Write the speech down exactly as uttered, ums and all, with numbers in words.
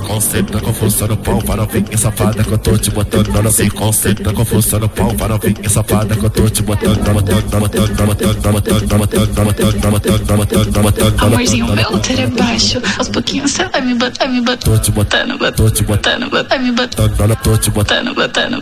concentra com força no pau, para novinha safada que eu tô te botando. Não se concentra com força no pau, para novinha safada que eu tô te botando. Amorzinho, meu útero é baixo. Aos pouquinhos você vai me botando, me botando, botando, botando, botando, botando, me botando, tô te botando, botando.